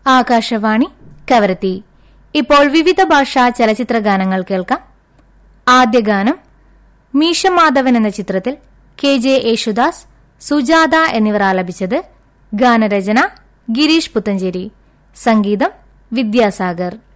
ആകാശവാണി കവരത്തി. ഇപ്പോൾ വിവിധ ഭാഷാ ചലച്ചിത്ര ഗാനങ്ങൾ കേൾക്കാം. ആദ്യ ഗാനം മീശമാധവൻ എന്ന ചിത്രത്തിൽ KJ യേശുദാസ്, സുജാത എന്നിവർ ആലപിച്ചത്. ഗാനരചന ഗിരീഷ് പുത്തഞ്ചേരി, സംഗീതം വിദ്യാസാഗർ.